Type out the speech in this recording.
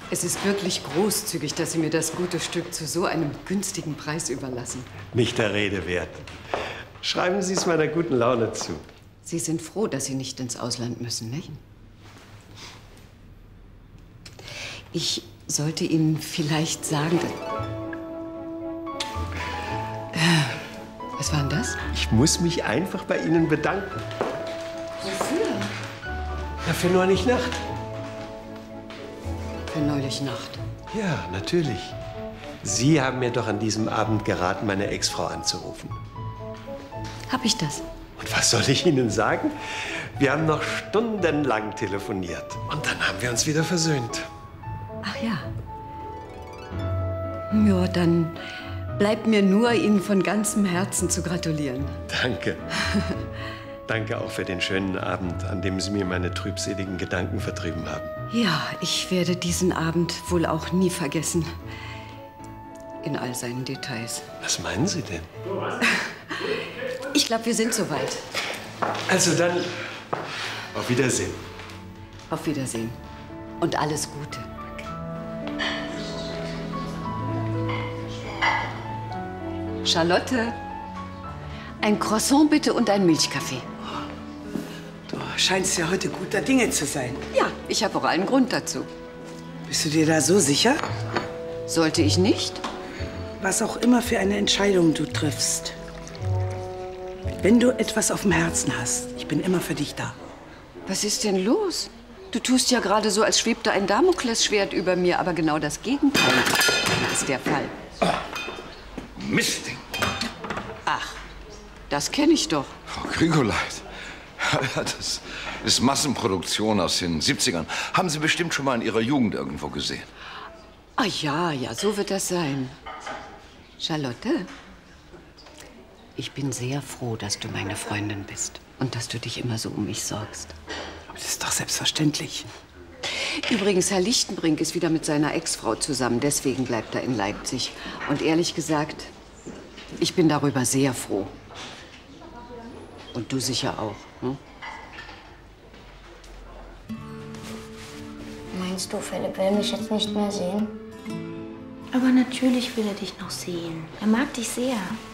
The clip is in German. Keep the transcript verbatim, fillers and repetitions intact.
Es ist wirklich großzügig, dass Sie mir das gute Stück zu so einem günstigen Preis überlassen. Nicht der Rede wert. Schreiben Sie es meiner guten Laune zu. Sie sind froh, dass Sie nicht ins Ausland müssen, nicht? Ich sollte Ihnen vielleicht sagen, äh, was war denn das? Ich muss mich einfach bei Ihnen bedanken. Wofür? Ja, für neulich Nacht. Für neulich Nacht. Ja, natürlich. Sie haben mir doch an diesem Abend geraten, meine Ex-Frau anzurufen. Hab ich das? Und was soll ich Ihnen sagen? Wir haben noch stundenlang telefoniert. Und dann haben wir uns wieder versöhnt. Ach ja. Ja, dann bleibt mir nur, Ihnen von ganzem Herzen zu gratulieren. Danke. Danke auch für den schönen Abend, an dem Sie mir meine trübseligen Gedanken vertrieben haben. Ja, ich werde diesen Abend wohl auch nie vergessen. In all seinen Details. Was meinen Sie denn? Ich glaube, wir sind soweit. Also dann, auf Wiedersehen. Auf Wiedersehen. Und alles Gute. Charlotte, ein Croissant bitte und ein Milchkaffee. Du scheinst ja heute guter Dinge zu sein. Ja, ich habe auch einen Grund dazu. Bist du dir da so sicher? Sollte ich nicht? Was auch immer für eine Entscheidung du triffst. Wenn du etwas auf dem Herzen hast, ich bin immer für dich da. Was ist denn los? Du tust ja gerade so, als schwebte ein Damoklesschwert über mir, aber genau das Gegenteil ist der Fall. Mistding. Ach, das kenne ich doch. Frau Grigoleit, das ist Massenproduktion aus den siebzigern. Haben Sie bestimmt schon mal in Ihrer Jugend irgendwo gesehen. Ah ja, ja, so wird das sein. Charlotte, ich bin sehr froh, dass du meine Freundin bist und dass du dich immer so um mich sorgst. Aber das ist doch selbstverständlich. Übrigens, Herr Lichtenbrink ist wieder mit seiner Ex-Frau zusammen. Deswegen bleibt er in Leipzig. Und ehrlich gesagt, ich bin darüber sehr froh. Und du sicher auch, ne? Meinst du, Philipp will mich jetzt nicht mehr sehen? Aber natürlich will er dich noch sehen. Er mag dich sehr.